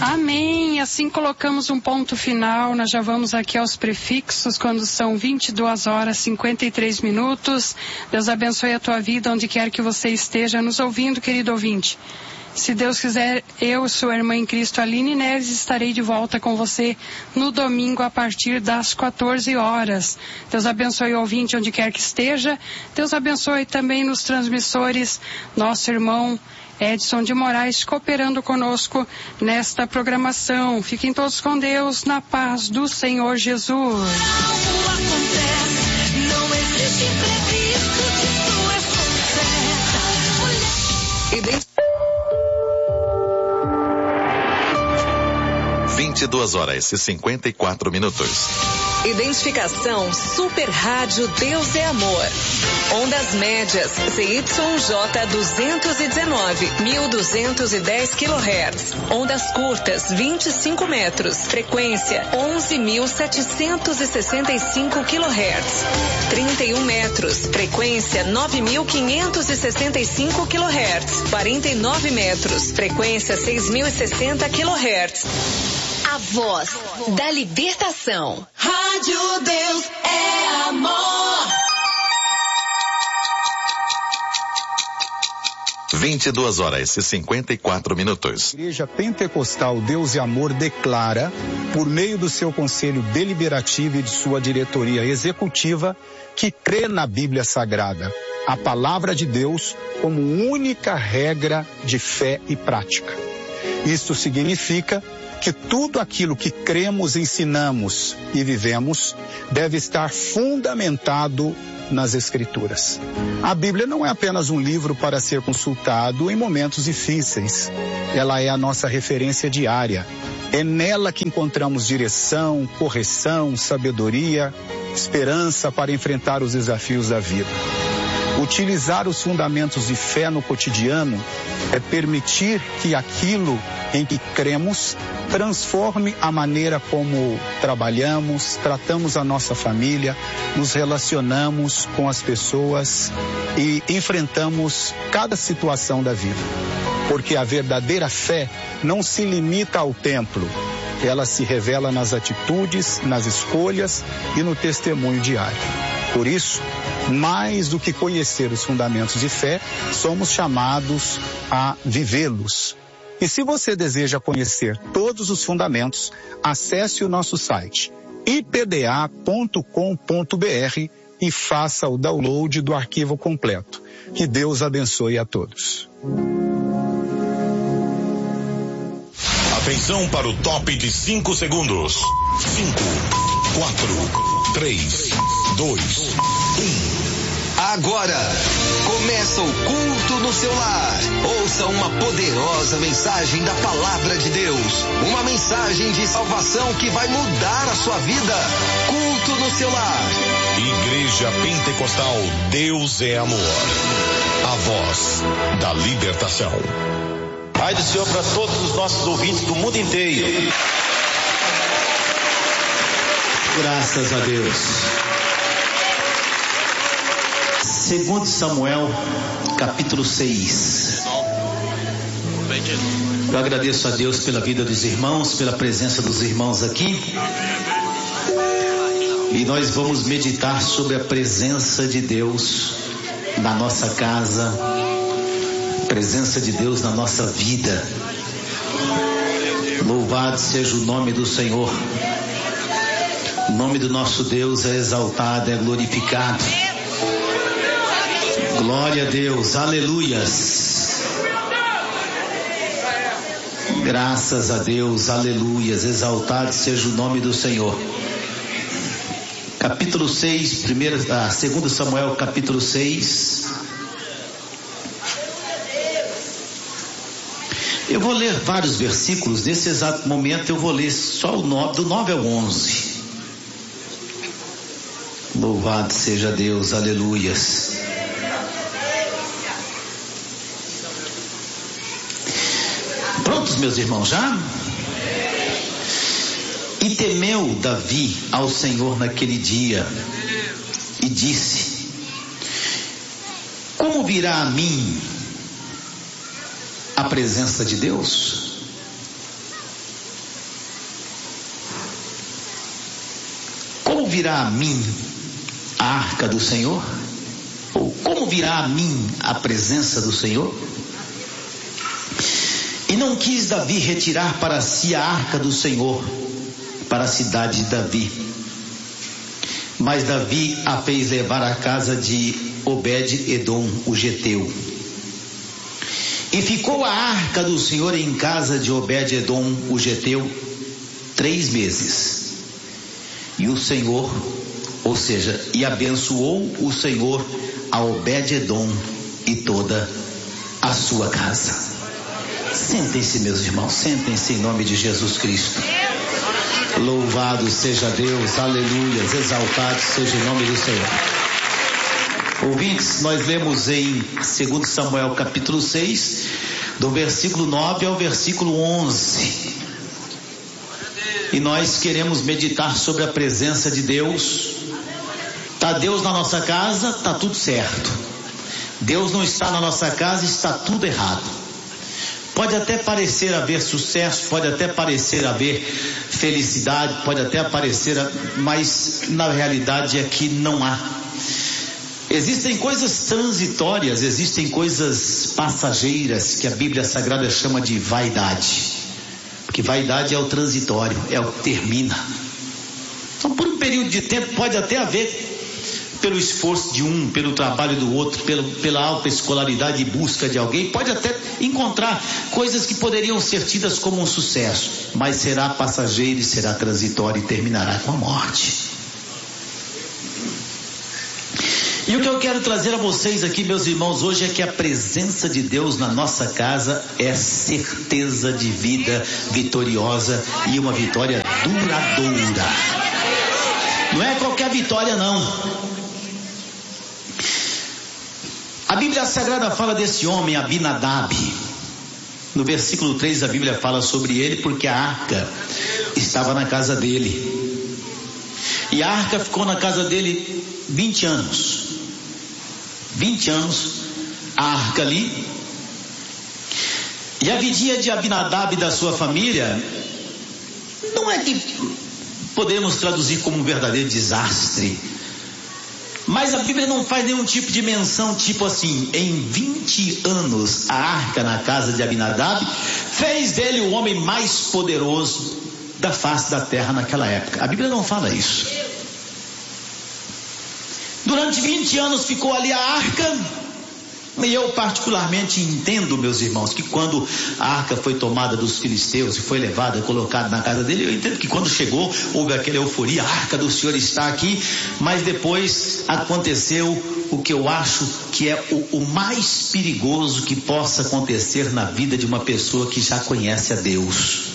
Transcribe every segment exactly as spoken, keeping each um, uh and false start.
Amém. Assim colocamos um ponto final. Nós já vamos aqui aos prefixos, quando são vinte e duas horas e cinquenta e três minutos. Deus abençoe a tua vida, onde quer que você esteja nos ouvindo, querido ouvinte. Se Deus quiser, eu, sua irmã em Cristo, Aline Neves, estarei de volta com você no domingo a partir das quatorze horas. Deus abençoe o ouvinte onde quer que esteja. Deus abençoe também nos transmissores, nosso irmão Edson de Moraes, cooperando conosco nesta programação. Fiquem todos com Deus, na paz do Senhor Jesus. Algo acontece, não existe imprevisto, isso é certa. vinte e duas horas e cinquenta e quatro minutos. Identificação Super Rádio Deus é Amor. Ondas médias Z Y J duzentos e dezenove, mil duzentos e dez quilohertz. Ondas curtas vinte e cinco metros. Frequência onze mil setecentos e sessenta e cinco quilohertz. trinta e um metros. Frequência nove mil quinhentos e sessenta e cinco quilohertz. quarenta e nove metros. Frequência seis mil e sessenta quilohertz. A voz da libertação. Rádio Deus é amor. vinte e duas horas e cinquenta e quatro minutos. A Igreja Pentecostal Deus e Amor declara, por meio do seu conselho deliberativo e de sua diretoria executiva, que crê na Bíblia Sagrada, a palavra de Deus, como única regra de fé e prática. Isto significa que tudo aquilo que cremos, ensinamos e vivemos deve estar fundamentado nas Escrituras. A Bíblia não é apenas um livro para ser consultado em momentos difíceis. Ela é a nossa referência diária. É nela que encontramos direção, correção, sabedoria, esperança para enfrentar os desafios da vida. Utilizar os fundamentos de fé no cotidiano é permitir que aquilo em que cremos transforme a maneira como trabalhamos, tratamos a nossa família, nos relacionamos com as pessoas e enfrentamos cada situação da vida. Porque a verdadeira fé não se limita ao templo, ela se revela nas atitudes, nas escolhas e no testemunho diário. Por isso, mais do que conhecer os fundamentos de fé, somos chamados a vivê-los. E se você deseja conhecer todos os fundamentos, acesse o nosso site i p d a ponto com ponto b r e faça o download do arquivo completo. Que Deus abençoe a todos. Atenção para o top de cinco segundos. cinco, quatro, três, dois, um. Agora, começa o culto no seu lar. Ouça uma poderosa mensagem da Palavra de Deus. Uma mensagem de salvação que vai mudar a sua vida. Culto no seu lar. Igreja Pentecostal Deus é Amor. A voz da libertação. Pai do Senhor para todos os nossos ouvintes do mundo inteiro. Graças a Deus. Segundo Samuel, capítulo seis. Eu agradeço a Deus pela vida dos irmãos, pela presença dos irmãos aqui. E nós vamos meditar sobre a presença de Deus na nossa casa, a presença de Deus na nossa vida. Louvado seja o nome do Senhor. O nome do nosso Deus é exaltado, é glorificado. Glória a Deus, aleluias. Graças a Deus, aleluias. Exaltado seja o nome do Senhor. Capítulo seis, primeiro, ah, segundo Samuel, capítulo seis. Eu vou ler vários versículos. Nesse exato momento eu vou ler só o nove, do nove ao onze. Louvado seja Deus, aleluias. Prontos, meus irmãos, já? E temeu Davi ao Senhor naquele dia e disse: como virá a mim a presença de Deus? como virá a mim a arca do Senhor? Ou como virá a mim a presença do Senhor? E não quis Davi retirar para si a arca do Senhor para a cidade de Davi, mas Davi a fez levar à casa de Obed-edom, o geteu. E ficou a arca do Senhor em casa de Obed-edom, o geteu, três meses. E o Senhor, ou seja, e abençoou o Senhor a Obed-edom e toda a sua casa. Sentem-se, meus irmãos, sentem-se em nome de Jesus Cristo. Louvado seja Deus, aleluia, exaltado seja o nome do Senhor. Ouvintes, nós lemos em segundo Samuel capítulo seis, do versículo nove ao versículo onze. E nós queremos meditar sobre a presença de Deus. Está Deus na nossa casa, está tudo certo. Deus não está na nossa casa, está tudo errado. Pode até parecer haver sucesso, pode até parecer haver felicidade, pode até parecer, mas na realidade é que não há. Existem coisas transitórias, existem coisas passageiras que a Bíblia Sagrada chama de vaidade. Porque vaidade é o transitório, é o que termina. Então, por um período de tempo pode até haver, pelo esforço de um, pelo trabalho do outro, pelo, pela alta escolaridade e busca de alguém, pode até encontrar coisas que poderiam ser tidas como um sucesso, mas será passageiro e será transitório e terminará com a morte. E o que eu quero trazer a vocês aqui, meus irmãos, hoje é que a presença de Deus na nossa casa é certeza de vida vitoriosa e uma vitória duradoura. Não é qualquer vitória, não. A Bíblia Sagrada fala desse homem, Abinadab. No versículo três a Bíblia fala sobre ele porque a arca estava na casa dele. E a arca ficou na casa dele vinte anos. vinte anos, a arca ali. E a vidinha de Abinadab e da sua família, não é que podemos traduzir como um verdadeiro desastre, mas a Bíblia não faz nenhum tipo de menção, tipo assim, em vinte anos a arca na casa de Abinadab fez dele o homem mais poderoso da face da terra naquela época. A Bíblia não fala isso. Durante vinte anos ficou ali a arca, e eu particularmente entendo, meus irmãos, que quando a arca foi tomada dos filisteus e foi levada, colocada na casa dele, eu entendo que quando chegou, houve aquela euforia, a arca do Senhor está aqui, mas depois aconteceu o que eu acho que é o, o mais perigoso que possa acontecer na vida de uma pessoa que já conhece a Deus.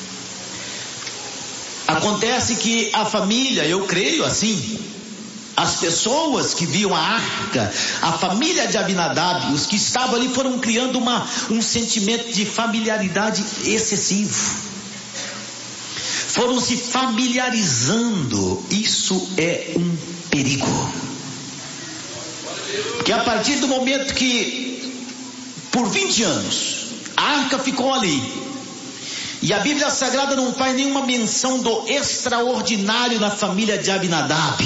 Acontece que a família, eu creio assim, as pessoas que viam a arca, a família de Abinadab, os que estavam ali foram criando uma, um sentimento de familiaridade excessivo. Foram se familiarizando. Isso é um perigo. Porque a partir do momento que, por vinte anos, a arca ficou ali, e a Bíblia Sagrada não faz nenhuma menção do extraordinário na família de Abinadab,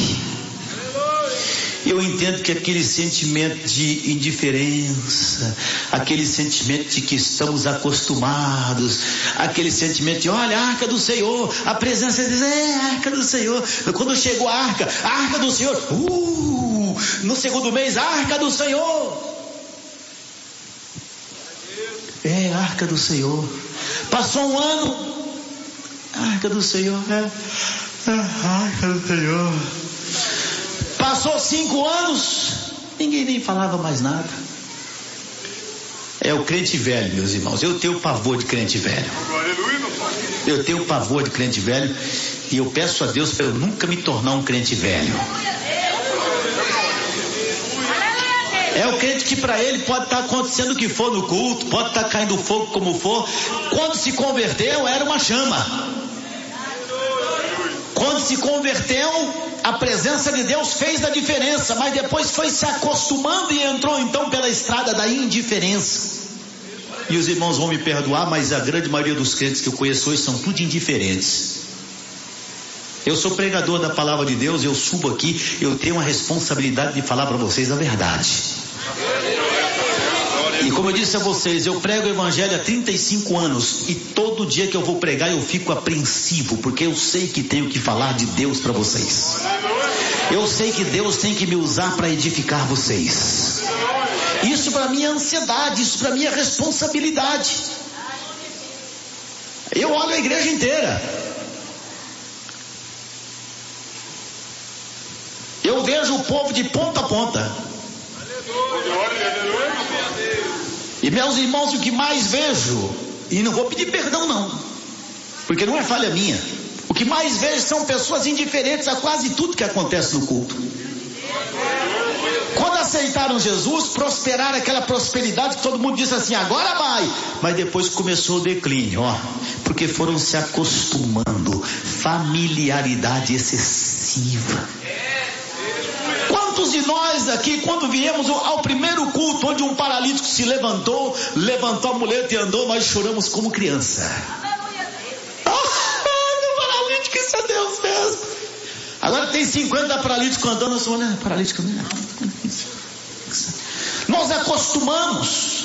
eu entendo que aquele sentimento de indiferença, aquele sentimento de que estamos acostumados, aquele sentimento de, olha, a arca do Senhor, a presença de Deus, é a arca do Senhor. Quando chegou a arca, a arca do Senhor, uh, no segundo mês, a arca do Senhor. É a arca do Senhor. Passou um ano, a arca do Senhor, é, é a arca do Senhor. Passou cinco anos, ninguém nem falava mais nada. É o crente velho, meus irmãos. Eu tenho pavor de crente velho. Eu tenho pavor de crente velho. E eu peço a Deus para eu nunca me tornar um crente velho. É o crente que para ele pode estar acontecendo o que for no culto, pode estar caindo fogo como for. Quando se converteu era uma chama. Quando se converteu, a presença de Deus fez a diferença, mas depois foi se acostumando e entrou então pela estrada da indiferença. E os irmãos vão me perdoar, mas a grande maioria dos crentes que eu conheço hoje são tudo indiferentes. Eu sou pregador da palavra de Deus, eu subo aqui, eu tenho a responsabilidade de falar para vocês a verdade. E como eu disse a vocês, eu prego o evangelho há trinta e cinco anos e todo dia que eu vou pregar eu fico apreensivo, porque eu sei que tenho que falar de Deus para vocês. Eu sei que Deus tem que me usar para edificar vocês. Isso para mim é ansiedade, isso para mim é responsabilidade. Eu olho a igreja inteira. Eu vejo o povo de ponta a ponta. E meus irmãos, o que mais vejo, e não vou pedir perdão não, porque não é falha minha, o que mais vejo são pessoas indiferentes a quase tudo que acontece no culto. Quando aceitaram Jesus, prosperaram aquela prosperidade que todo mundo disse assim, agora vai, mas depois começou o declínio, ó, porque foram se acostumando, familiaridade excessiva. Quantos de nós aqui, quando viemos ao primeiro culto, onde um paralítico se levantou, levantou a muleta e andou, nós choramos como criança. Ah, meu paralítico, isso é Deus mesmo. Agora tem cinquenta paralíticos andando, nós falamos, paralítico, não. Nós acostumamos.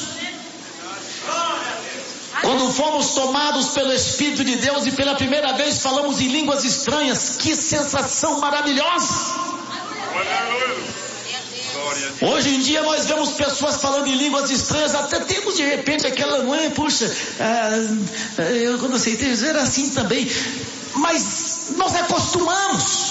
Quando fomos tomados pelo Espírito de Deus e pela primeira vez falamos em línguas estranhas, que sensação maravilhosa. Hoje em dia nós vemos pessoas falando em línguas estranhas, até temos de repente aquela, não é, puxa, ah, eu quando aceitei Jesus era assim também, mas nós acostumamos.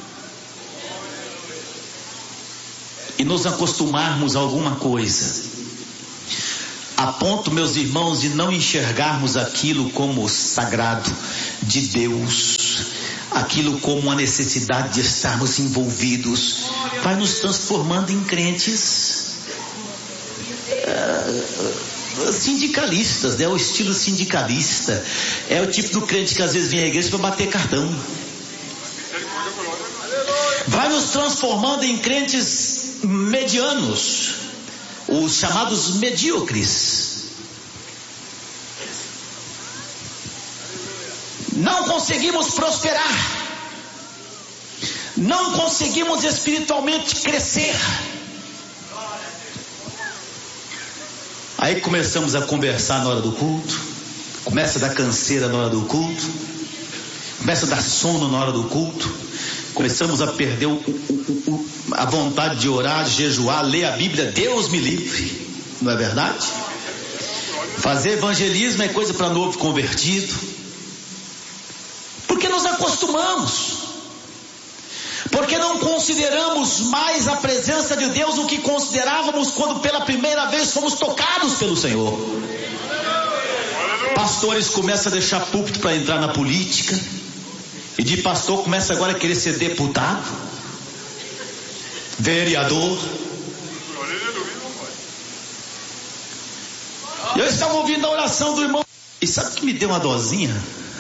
E nos acostumarmos a alguma coisa, a ponto, meus irmãos, de não enxergarmos aquilo como sagrado de Deus, aquilo como uma necessidade de estarmos envolvidos, vai nos transformando em crentes uh, sindicalistas, né? O estilo sindicalista é o tipo do crente que às vezes vem à igreja para bater cartão. Vai nos transformando em crentes medianos, os chamados medíocres. Não conseguimos prosperar, não conseguimos espiritualmente crescer. Aí começamos a conversar na hora do culto, começa a dar canseira na hora do culto, começa a dar sono na hora do culto, começamos a perder o, o, o, a vontade de orar, de jejuar, ler a Bíblia, Deus me livre, não é verdade? Fazer evangelismo é coisa para novo convertido. Porque nos acostumamos, porque não consideramos mais a presença de Deus o que considerávamos quando pela primeira vez fomos tocados pelo Senhor. Pastores começam a deixar púlpito para entrar na política, e de pastor começa agora a querer ser deputado, vereador. Eu estava ouvindo a oração do irmão, e sabe o que me deu uma dosinha?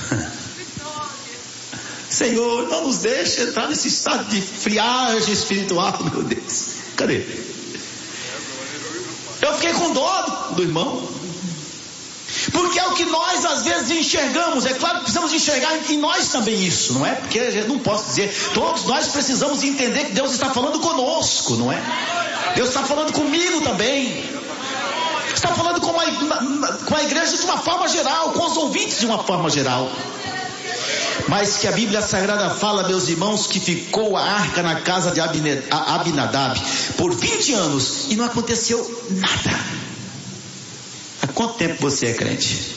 Senhor, não nos deixe entrar nesse estado de friagem espiritual, meu Deus. Cadê? Eu fiquei com dó do irmão, porque é o que nós às vezes enxergamos. É claro que precisamos enxergar em nós também isso, não é? Porque eu não posso dizer, todos nós precisamos entender que Deus está falando conosco, não é? Deus está falando comigo também, está falando com a, com a igreja de uma forma geral, com os ouvintes de uma forma geral. Mas que a Bíblia Sagrada fala, meus irmãos, que ficou a arca na casa de Abinadab por vinte anos e não aconteceu nada. Há quanto tempo você é crente?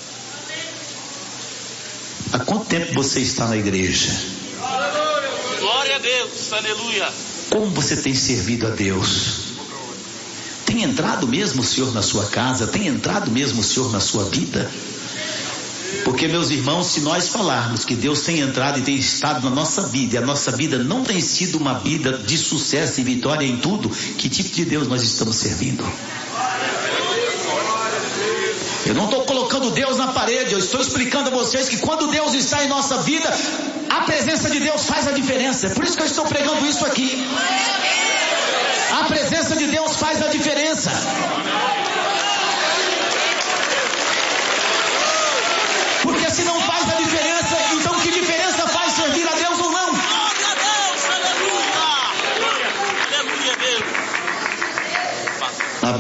Há quanto tempo você está na igreja? Glória a Deus, aleluia. Como você tem servido a Deus? Tem entrado mesmo o Senhor na sua casa? Tem entrado mesmo o Senhor na sua vida? Porque, meus irmãos, se nós falarmos que Deus tem entrado e tem estado na nossa vida, e a nossa vida não tem sido uma vida de sucesso e vitória em tudo, que tipo de Deus nós estamos servindo? Eu não estou colocando Deus na parede, eu estou explicando a vocês que quando Deus está em nossa vida, a presença de Deus faz a diferença. É por isso que eu estou pregando isso aqui. A presença de Deus faz a diferença. Porque se não faz a diferença, então que diferença faz servir a Deus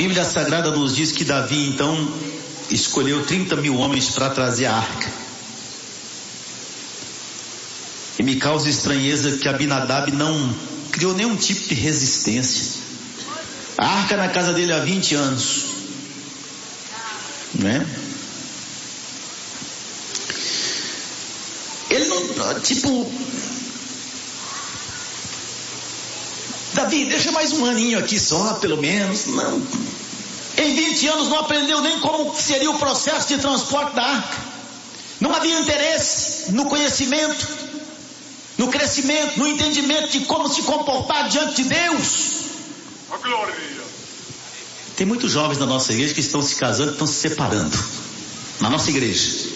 Bíblia Sagrada nos diz que Davi então escolheu trinta mil homens para trazer a arca. E me causa estranheza que Abinadab não criou nenhum tipo de resistência. A arca na casa dele há vinte anos, né? Ele não, tipo, Davi, deixa mais um aninho aqui só, pelo menos. Não. Em vinte anos não aprendeu nem como seria o processo de transporte da arca. Não havia interesse no conhecimento, no crescimento, no entendimento de como se comportar diante de Deus. A glória. Tem muitos jovens na nossa igreja que estão se casando, estão se separando. Na nossa igreja.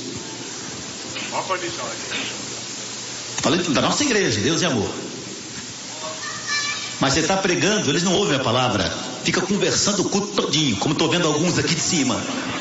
Falei da nossa igreja, Deus e amor. Mas você está pregando, eles não ouvem a palavra. Fica conversando o culto todinho, como estou vendo alguns aqui de cima.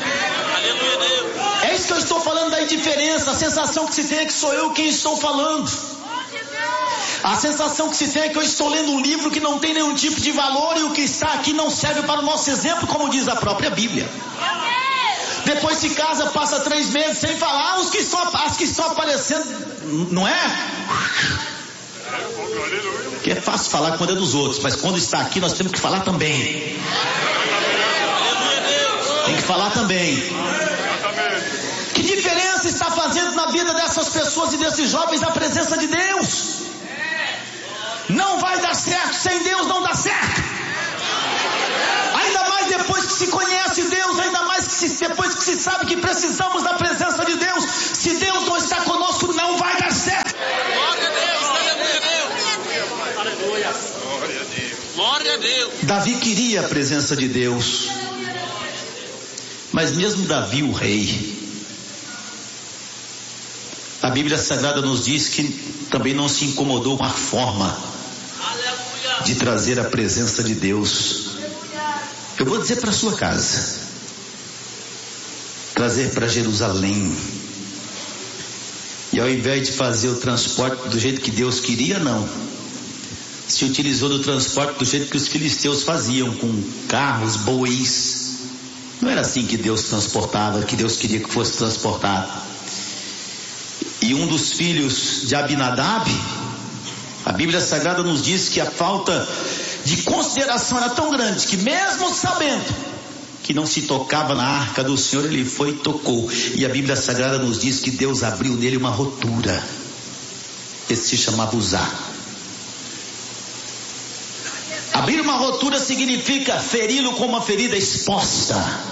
É isso que eu estou falando da indiferença. A sensação que se tem é que sou eu quem estou falando. A sensação que se tem é que eu estou lendo um livro que não tem nenhum tipo de valor, e o que está aqui não serve para o nosso exemplo, como diz a própria Bíblia. Depois se casa, passa três meses sem falar, os que estão, as que estão aparecendo, não é? Que é fácil falar quando é dos outros, mas quando está aqui nós temos que falar também. Tem que falar também. Que diferença está fazendo na vida dessas pessoas e desses jovens a presença de Deus? Não vai dar certo, sem Deus não dá certo. Ainda mais depois que se conhece Deus, ainda mais que se, depois que se sabe que precisamos da presença de Deus. Se Deus não está conosco, não vai dar certo. Glória a Deus, aleluia. Aleluia. Glória a Deus. Davi queria a presença de Deus, mas mesmo Davi, o rei, a Bíblia Sagrada nos diz que também não se incomodou com a forma de trazer a presença de Deus. Eu vou dizer para sua casa, trazer para Jerusalém. E ao invés de fazer o transporte do jeito que Deus queria, não. Se utilizou do transporte do jeito que os filisteus faziam, com carros, bois. Não era assim que Deus transportava, que Deus queria que fosse transportado. E um dos filhos de Abinadab, a Bíblia Sagrada nos diz que a falta de consideração era tão grande que, mesmo sabendo que não se tocava na arca do Senhor, ele foi e tocou. E a Bíblia Sagrada nos diz que Deus abriu nele uma rotura. Esse se chamava Uzá. Abrir uma rotura significa feri-lo com uma ferida exposta.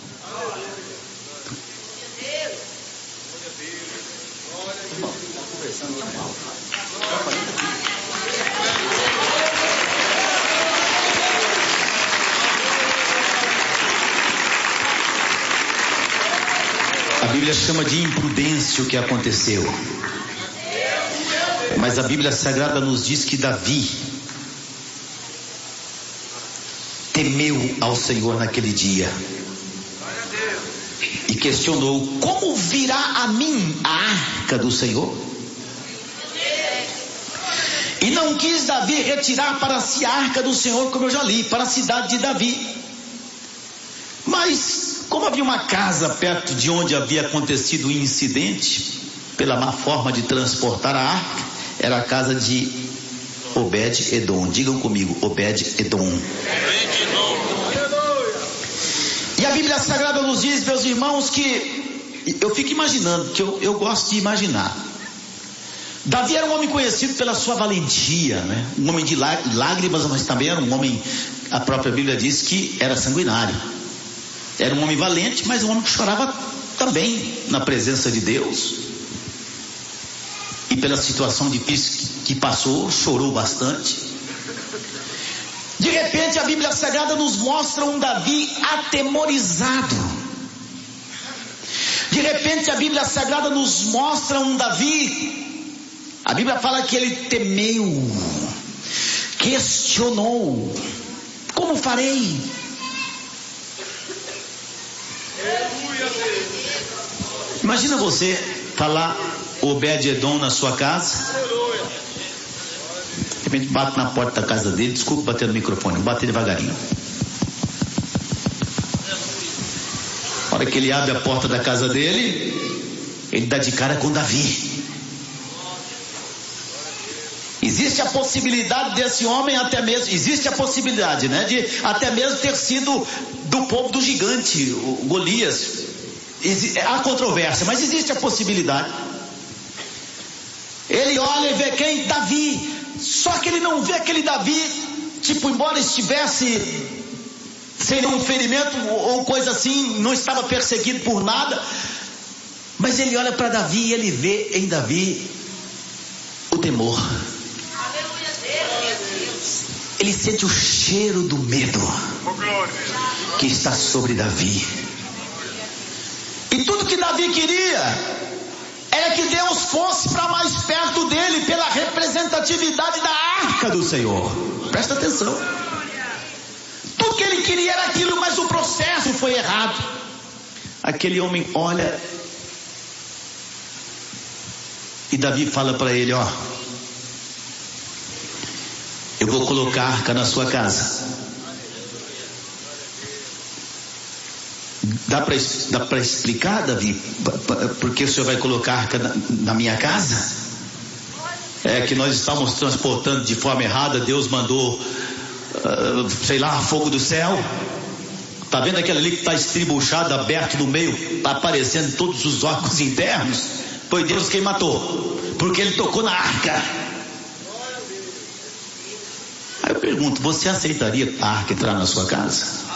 A Bíblia chama de imprudência o que aconteceu. Mas a Bíblia Sagrada nos diz que Davi temeu ao Senhor naquele dia e questionou: como virá a mim a arca do Senhor? E não quis Davi retirar para si a arca do Senhor, como eu já li, para a cidade de Davi. Mas como havia uma casa perto de onde havia acontecido o incidente, pela má forma de transportar a arca, era a casa de Obed-Edom. Digam comigo, Obed-Edom. E a Bíblia Sagrada nos diz, meus irmãos, que eu fico imaginando, que eu, eu gosto de imaginar. Davi era um homem conhecido pela sua valentia, né? Um homem de lágrimas, mas também era um homem, a própria Bíblia diz que era sanguinário. Era um homem valente, mas um homem que chorava também na presença de Deus. E pela situação difícil que passou, chorou bastante. De repente a Bíblia Sagrada nos mostra um Davi atemorizado. De repente a Bíblia Sagrada nos mostra um Davi, a Bíblia fala que ele temeu, questionou: como farei? Imagina você falar Obed-Edom na sua casa, de repente bate na porta da casa dele. Desculpa bater no microfone, vou bater devagarinho. A hora que ele abre a porta da casa dele, ele dá de cara com Davi. Existe a possibilidade desse homem até mesmo, existe a possibilidade, né, de até mesmo ter sido do povo do gigante, o Golias. Há controvérsia, mas existe a possibilidade. Ele olha e vê quem? Davi. Só que ele não vê aquele Davi, tipo, embora estivesse sem nenhum ferimento ou coisa assim, não estava perseguido por nada, mas ele olha para Davi e ele vê em Davi o temor. Ele sente o cheiro do medo que está sobre Davi. E tudo que Davi queria era que Deus fosse para mais perto dele pela representatividade da arca do Senhor. Presta atenção. Tudo que ele queria era aquilo, mas o processo foi errado. Aquele homem olha e Davi fala para ele, ó, eu vou colocar a arca na sua casa. Dá para dá para explicar, Davi, por que o senhor vai colocar a arca na, na minha casa? É que nós estávamos transportando de forma errada, Deus mandou, uh, sei lá, fogo do céu. Tá vendo aquele ali que está estribuchado, aberto no meio, está aparecendo todos os órgãos internos? Foi Deus quem matou, porque ele tocou na arca. Aí eu pergunto, você aceitaria a arca entrar na sua casa?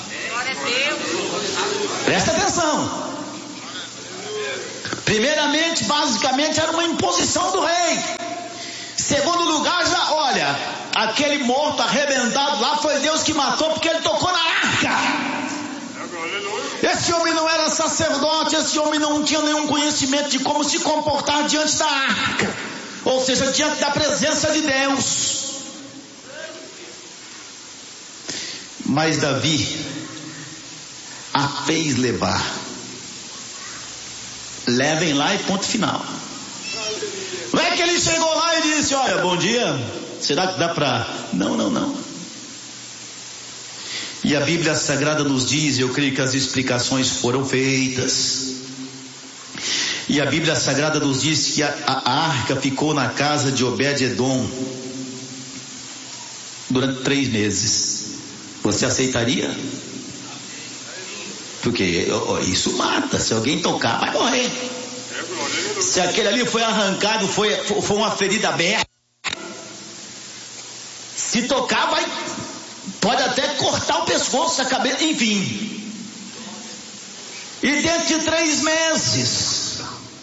Presta atenção. Primeiramente, basicamente, era uma imposição do rei. Segundo lugar, já, olha, aquele morto arrebentado lá foi Deus que matou porque ele tocou na arca. Esse homem não era sacerdote, esse homem não tinha nenhum conhecimento de como se comportar diante da arca, ou seja, diante da presença de Deus. Mas Davi a fez levar. Levem lá e ponto final. Não é que ele chegou lá e disse, olha, bom dia, será que dá para... Não, não, não. E a Bíblia Sagrada nos diz, eu creio que as explicações foram feitas, e a Bíblia Sagrada nos diz que a, a arca ficou na casa de Obed-edom durante três meses. Você aceitaria? Porque isso mata, se alguém tocar vai morrer. Se aquele ali foi arrancado, foi, foi uma ferida aberta, se tocar vai, pode até cortar o pescoço, a cabeça, enfim. E dentro de três meses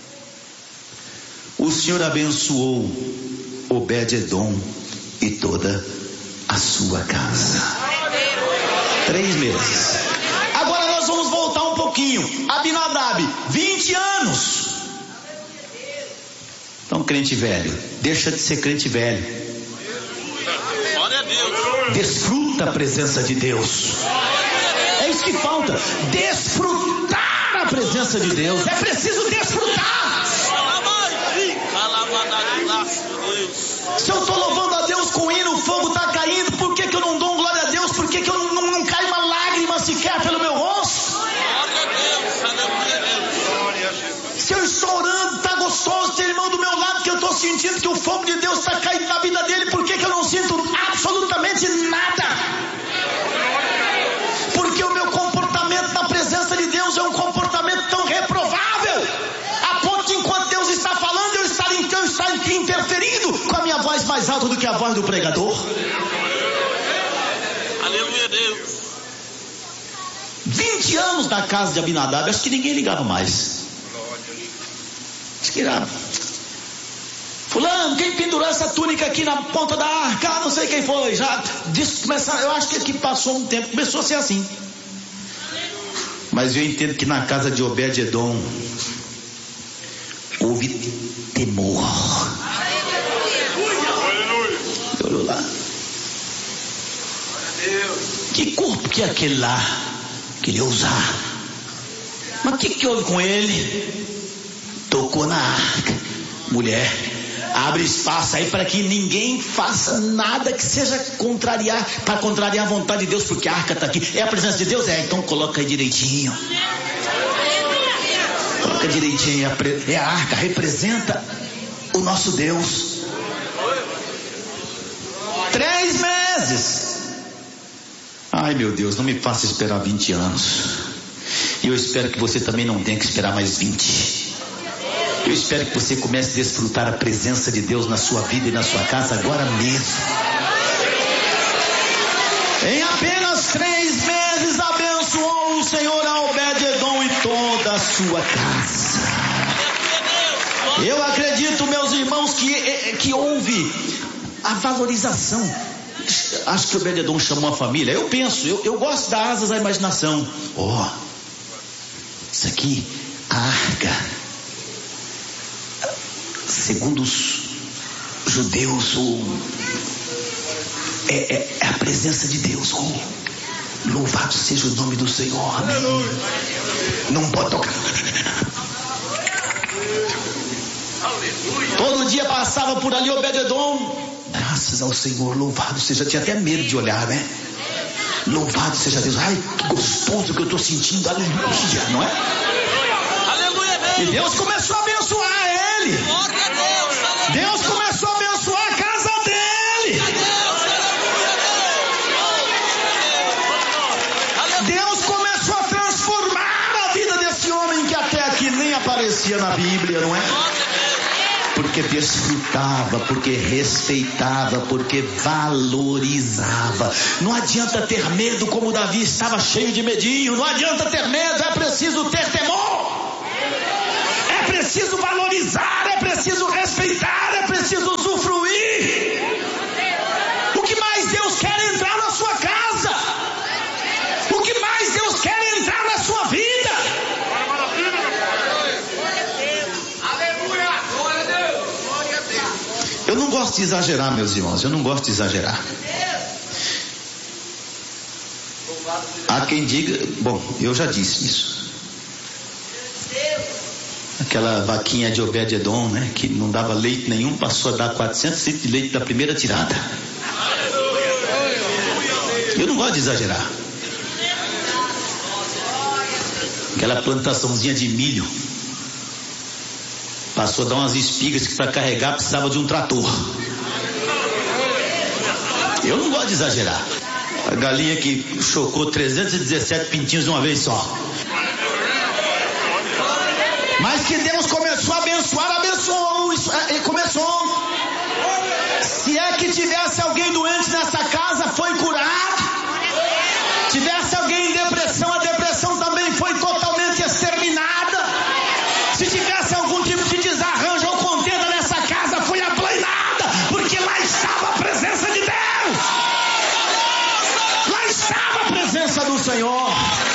o Senhor abençoou Obed-edom e toda a sua casa. Três meses. Agora nós vamos voltar um pouquinho. Abinadab, vinte anos. Então, crente velho, deixa de ser crente velho. Desfruta a presença de Deus. É isso que falta. Desfrutar a presença de Deus. É preciso desfrutar. Se eu estou louvando a Deus com hino, o fogo está caindo, por que, que eu não dou glória a Deus? Por que, que eu não, não, não cai uma lágrima sequer pelo meu rosto? Se eu estou orando, está gostoso, tem irmão do meu lado que eu estou sentindo que o fogo de Deus está caindo na vida dele, por que, que eu não sinto absolutamente nada? Porque o meu comportamento na presença de Deus é um comportamento tão reprovável, a ponto de enquanto Deus está falando, eu estar, eu estar interferindo com a minha voz mais alta do que a voz do pregador. Aleluia, Deus. vinte anos na casa de Abinadab, acho que ninguém ligava mais. Acho que era fulano, quem pendurou essa túnica aqui na ponta da arca? Ah, não sei quem foi. Já disse, começar, eu acho que, que passou um tempo, começou a ser assim. Mas eu entendo que na casa de Obed-edom houve temor. Olhou lá. Que corpo que é aquele lá? Queria usar. Mas o que, que houve com ele? Tocou na arca. Mulher, abre espaço aí para que ninguém faça nada que seja contrariar, para contrariar a vontade de Deus, porque a arca está aqui. É a presença de Deus? É, então coloca aí direitinho. Fica direitinho, é a arca, representa o nosso Deus. Três meses. Ai meu Deus, não me faça esperar vinte anos. E eu espero que você também não tenha que esperar mais vinte. Eu espero que você comece a desfrutar a presença de Deus na sua vida e na sua casa agora mesmo. Em apenas três meses abençoou o Senhor a Obed-Edom e toda a sua casa. Eu acredito, meus irmãos, que, que houve a valorização. Acho que o Obed-Edom chamou a família. Eu penso, eu, eu gosto de dar asas à imaginação. Ó, oh, isso aqui, a arca, segundo os judeus, o, é, é, é a presença de Deus. Oh, louvado seja o nome do Senhor. Amém. Não pode tocar. Todo dia passava por ali Obed-Edom. Graças ao Senhor, louvado seja. Tinha até medo de olhar, né? Louvado seja Deus. Ai, que gostoso que eu estou sentindo. Aleluia, não é? Aleluia, Deus. E Deus começou a abençoar ele. Glória a Deus. Aleluia. Deus começou a abençoar a casa dele. Deus começou a transformar a vida desse homem que até aqui nem aparecia na Bíblia, não é? Porque desfrutava, porque respeitava, porque valorizava. Não adianta ter medo como Davi estava cheio de medinho. Não adianta ter medo, é preciso ter temor. É preciso valorizar, é preciso respeitar, é preciso usufruir. O que mais Deus quer é entrar na sua casa? O que mais Deus quer é entrar na sua vida? Eu não gosto de exagerar, meus irmãos, eu não gosto de exagerar. Há quem diga, bom, eu já disse isso. Aquela vaquinha de Obed-Edom, né, que não dava leite nenhum, passou a dar quatrocentos litros de leite da primeira tirada. Eu não gosto de exagerar. Aquela plantaçãozinha de milho passou a dar umas espigas que para carregar precisava de um trator. Eu não gosto de exagerar. A galinha que chocou trezentos e dezessete pintinhos de uma vez só. Mas que Deus começou a abençoar, abençoou. Isso, é, começou. Se é que tivesse alguém doente nessa casa, foi curado. Tivesse alguém em depressão, a depressão também foi totalmente exterminada. Se tivesse algum tipo de desarranjo ou contenda nessa casa, foi aplanada, porque lá estava a presença de Deus. Lá estava a presença do Senhor.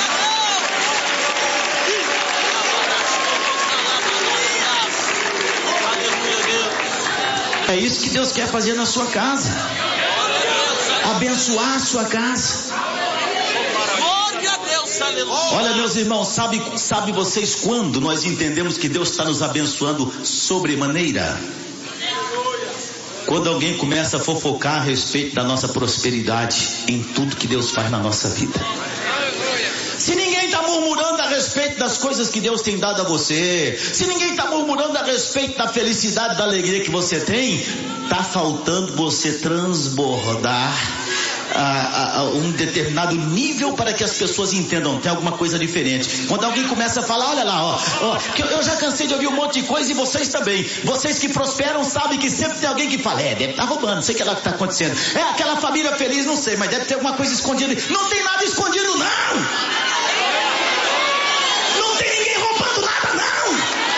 É isso que Deus quer fazer na sua casa. Abençoar a sua casa. Olha, meus irmãos, sabe, sabe vocês quando nós entendemos que Deus está nos abençoando sobremaneira? Quando alguém começa a fofocar a respeito da nossa prosperidade em tudo que Deus faz na nossa vida. Se ninguém está murmurando a respeito das coisas que Deus tem dado a você, se ninguém está murmurando a respeito da felicidade, da alegria que você tem, está faltando você transbordar A, a, um determinado nível para que as pessoas entendam, tem alguma coisa diferente. Quando alguém começa a falar, olha lá, ó, ó, que eu, eu já cansei de ouvir um monte de coisa e vocês também. Vocês que prosperam sabem que sempre tem alguém que fala, é, deve estar roubando, não sei o que lá que está acontecendo. É aquela família feliz, não sei, mas deve ter alguma coisa escondida. Não tem nada escondido, não! Não tem ninguém roubando nada, não!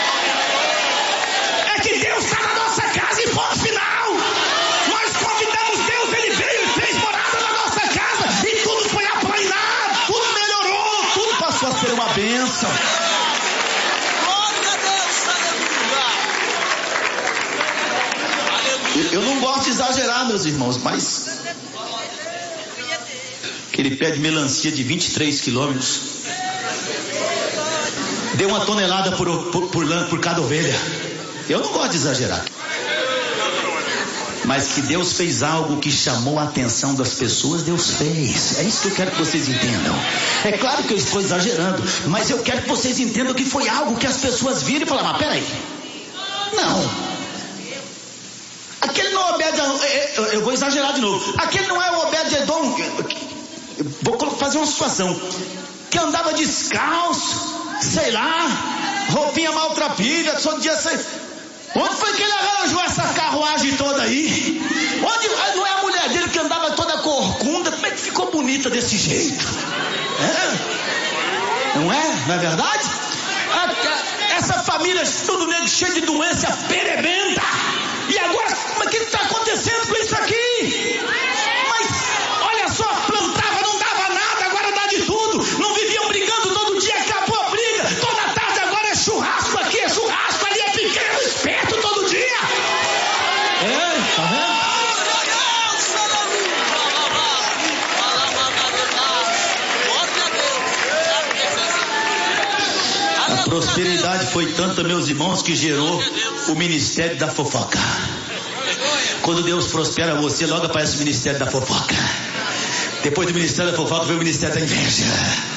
É que Deus está na nossa casa e ponto final! Nós convidamos Deus, Ele veio e fez morada na nossa casa e tudo foi aplanado, tudo melhorou, tudo passou a ser uma bênção. Glória a Deus, aleluia. Eu não gosto de exagerar, meus irmãos, mas aquele pé de melancia de vinte e três quilômetros deu uma tonelada por, por, por, por cada ovelha. Eu não gosto de exagerar. Mas que Deus fez algo que chamou a atenção das pessoas, Deus fez. É isso que eu quero que vocês entendam. É claro que eu estou exagerando, mas eu quero que vocês entendam que foi algo que as pessoas viram e falaram, mas peraí. Não. Aquele não é Obed, eu vou exagerar de novo. Aquele não é o Obed-Edom. Vou fazer uma situação. Que andava descalço, sei lá, roupinha maltrapilha, todo dia sei. Onde foi que ele arranjou essa carruagem toda aí? Onde, não é a mulher dele que andava toda corcunda? Como é que ficou bonita desse jeito? É? Não é? Não é verdade? Essa família tudo negro, cheio de doença perebenta. E agora, mas o que está acontecendo com isso aqui? Mas, olha só, plantava, não dava nada, agora dá de tudo. Não viviam brigando todo dia, acabou a briga. Toda tarde agora é churrasco, aqui é churrasco, ali é pequeno, esperto todo dia. É, tá vendo? A prosperidade foi tanta, meus irmãos, que gerou o ministério da fofoca. Quando Deus prospera você, logo aparece o ministério da fofoca. Depois do ministério da fofoca vem o ministério da inveja.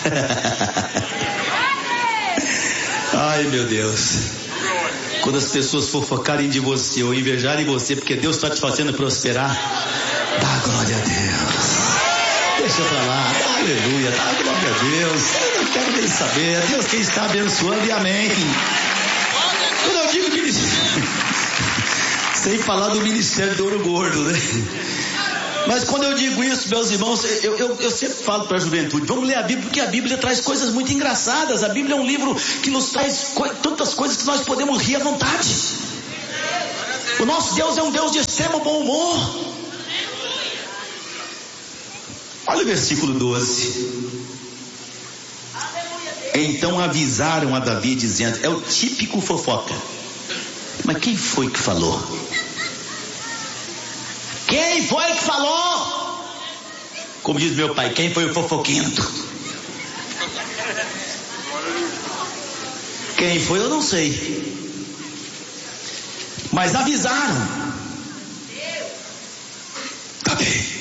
Ai, meu Deus. Quando as pessoas fofocarem de você ou invejarem você porque Deus está te fazendo prosperar, dá glória a Deus. Deixa pra lá, dá aleluia, dá glória a Deus. Eu não quero nem saber, é Deus quem está abençoando e amém. Quando eu digo ministério, sem falar do ministério do ouro gordo, né? Mas quando eu digo isso, meus irmãos, eu, eu, eu sempre falo para a juventude, vamos ler a Bíblia, porque a Bíblia traz coisas muito engraçadas. A Bíblia é um livro que nos traz co- tantas coisas que nós podemos rir à vontade. O nosso Deus é um Deus de extremo bom humor. Olha o versículo doze. Então avisaram a Davi dizendo, é o típico fofoca. Mas quem foi que falou? Quem foi que falou? Como diz meu pai, quem foi o fofoquento? Quem foi eu não sei. Mas avisaram. Tá bem.